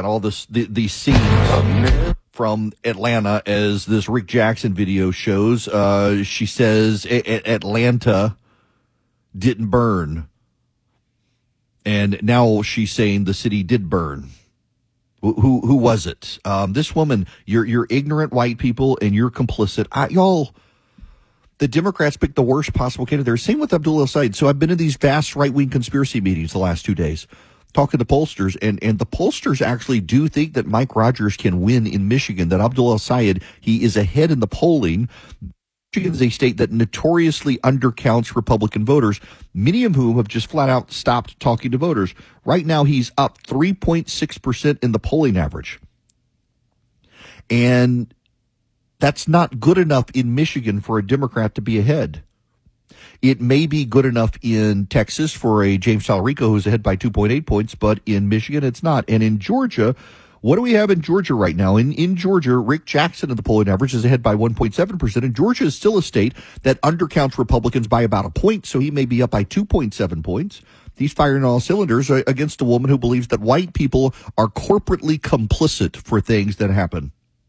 got all these scenes from Atlanta as this Rick Jackson video shows. She says Atlanta didn't burn. And now she's saying the city did burn. Who was it? This woman, you're ignorant white people and you're complicit. The Democrats picked the worst possible candidate there. Same with Abdul El-Sayed. So I've been in these vast right-wing conspiracy meetings the last 2 days, talking to pollsters, and the pollsters actually do think that Mike Rogers can win in Michigan, that Abdul El-Sayed, he is ahead in the polling. Michigan is a state that notoriously undercounts Republican voters, many of whom have just flat out stopped talking to voters. Right now, he's up 3.6% in the polling average. And that's not good enough in Michigan for a Democrat to be ahead. It may be good enough in Texas for a James Talarico who's ahead by 2.8 points, but in Michigan, it's not. And in Georgia, what do we have in Georgia right now? In Georgia, Rick Jackson in the polling average is ahead by 1.7%, and Georgia is still a state that undercounts Republicans by about a point, so he may be up by 2.7 points. He's firing on all cylinders against a woman who believes that white people are corporately complicit for things that happen.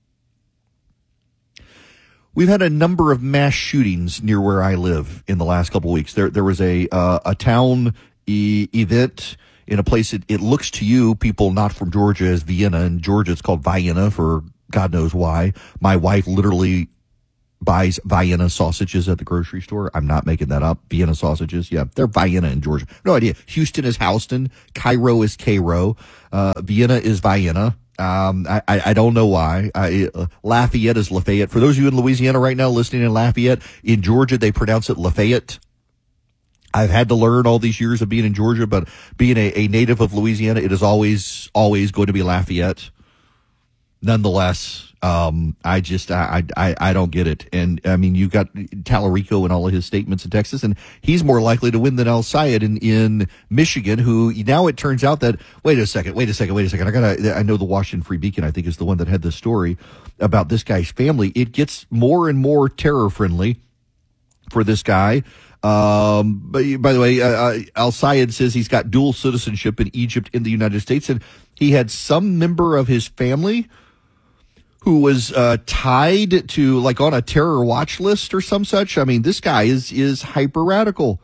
We've had a number of mass shootings near where I live in the last couple of weeks. There was a town event in a place it looks to you, people not from Georgia, as Vienna. In Georgia, it's called Vienna for God knows why. My wife literally buys Vienna sausages at the grocery store. I'm not making that up. Vienna sausages. Yeah, they're Vienna in Georgia. No idea. Houston is Houston. Cairo is Cairo. Vienna is Vienna. I don't know why. Lafayette is Lafayette. For those of you in Louisiana right now listening in Lafayette, in Georgia, they pronounce it Lafayette. I've had to learn all these years of being in Georgia, but being a native of Louisiana, it is always going to be Lafayette. Nonetheless, I don't get it. And I mean, you've got Talarico and all of his statements in Texas, and he's more likely to win than El-Sayed in Michigan, who now it turns out that, wait a second. I know the Washington Free Beacon, I think, is the one that had this story about this guy's family. It gets more and more terror friendly for this guy. But by the way, El-Sayed says he's got dual citizenship in Egypt and the United States, and he had some member of his family who was tied to, like, on a terror watch list or some such. I mean, this guy is hyper radical.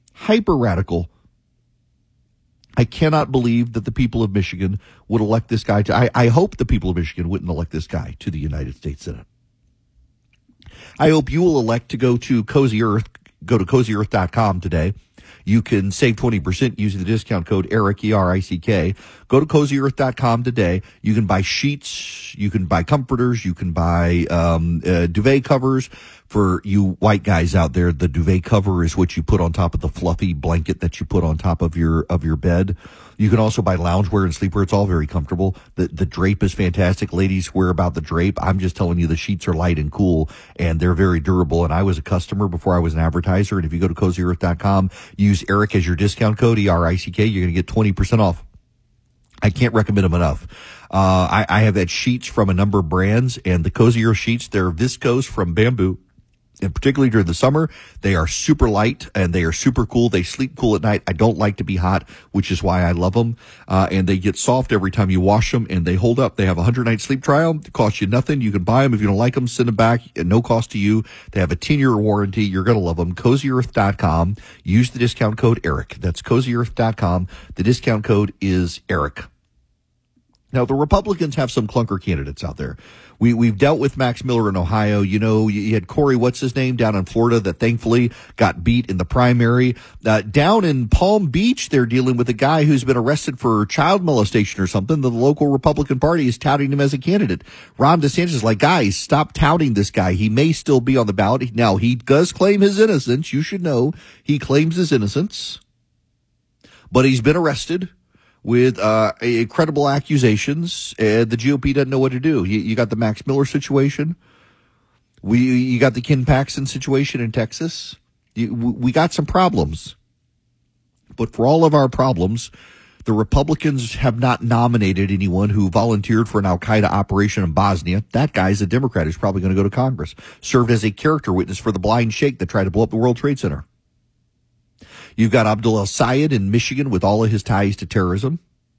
I cannot believe that the people of Michigan would elect this guy to. I hope the people of Michigan wouldn't elect this guy to the United States Senate. I hope you will elect to go to Cozy Earth. Go to CozyEarth.com today. You can save 20% using the discount code ERICK, ERICK. Go to CozyEarth.com today. You can buy sheets. You can buy comforters. You can buy duvet covers. For you white guys out there, the duvet cover is what you put on top of the fluffy blanket that you put on top of your bed. You can also buy loungewear and sleepwear. It's all very comfortable. The drape is fantastic. Ladies, wear about the drape. I'm just telling you, the sheets are light and cool, and they're very durable. And I was a customer before I was an advertiser. And if you go to CozyEarth.com, use Eric as your discount code, ERICK, you're going to get 20% off. I can't recommend them enough. I have had sheets from a number of brands, and the Cozy Earth sheets, they're viscose from bamboo. And particularly during the summer, they are super light and they are super cool. They sleep cool at night. I don't like to be hot, which is why I love them. And they get soft every time you wash them, and they hold up. They have a 100-night sleep trial. It costs you nothing. You can buy them. If you don't like them, send them back at no cost to you. They have a 10-year warranty. You're going to love them. CozyEarth.com. Use the discount code ERICK. That's CozyEarth.com. The discount code is ERICK. Now, the Republicans have some clunker candidates out there. We've dealt with Max Miller in Ohio. You know, you had Corey, what's his name, down in Florida that thankfully got beat in the primary. Down in Palm Beach, they're dealing with a guy who's been arrested for child molestation or something. The local Republican Party is touting him as a candidate. Ron DeSantis is like, guys, stop touting this guy. He may still be on the ballot. Now, he does claim his innocence. You should know he claims his innocence. But he's been arrested with credible accusations, and the GOP doesn't know what to do. You got the Max Miller situation. You got the Ken Paxton situation in Texas. We got some problems. But for all of our problems, the Republicans have not nominated anyone who volunteered for an al-Qaeda operation in Bosnia. That guy's a Democrat who's probably going to go to Congress. Served as a character witness for the blind sheikh that tried to blow up the World Trade Center. You've got Abdul El-Sayed in Michigan with all of his ties to terrorism.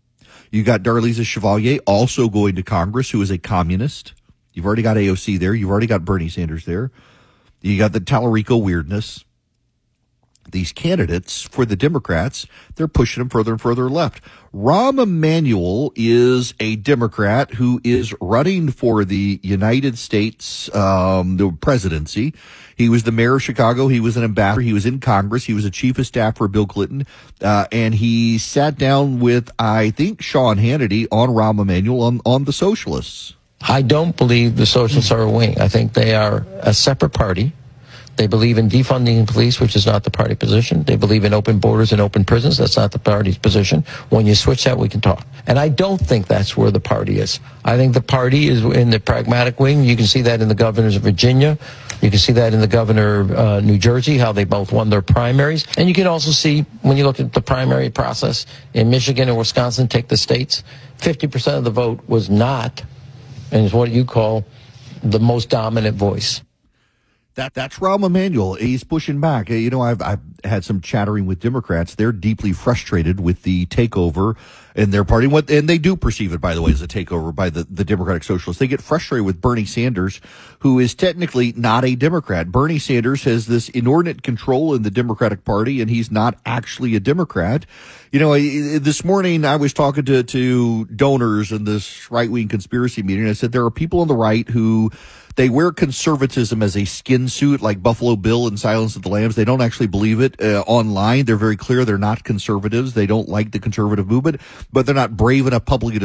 You got Darlisa Chevalier also going to Congress, who is a communist. You've already got AOC there. You've already got Bernie Sanders there. You got the Tallarico weirdness. These candidates for the Democrats, they're pushing them further and further left. Rahm Emanuel is a Democrat who is running for the United States the presidency. He was the mayor of Chicago. He was an ambassador. He was in Congress. He was a chief of staff for Bill Clinton. And he sat down with, I think, Sean Hannity on Rahm Emanuel on the socialists. I don't believe the socialists are a wing. I think they are a separate party. They believe in defunding the police, which is not the party position. They believe in open borders and open prisons. That's not the party's position. When you switch that, we can talk. And I don't think that's where the party is. I think the party is in the pragmatic wing. You can see that in the governors of Virginia. You can see that in the governor of New Jersey, how they both won their primaries. And you can also see, when you look at the primary process in Michigan and Wisconsin, take the states, 50% of the vote was not, and is what you call the most dominant voice. That's Rahm Emanuel. He's pushing back. You know, I've had some chattering with Democrats. They're deeply frustrated with the takeover in their party. And they do perceive it, by the way, as a takeover by the Democratic Socialists. They get frustrated with Bernie Sanders, who is technically not a Democrat. Bernie Sanders has this inordinate control in the Democratic Party, and he's not actually a Democrat. You know, this morning I was talking to donors in this right-wing conspiracy meeting. I said there are people on the right who they wear conservatism as a skin suit, like Buffalo Bill and Silence of the Lambs. They don't actually believe it online. They're very clear they're not conservatives. They don't like the conservative movement, but they're not brave enough publicly to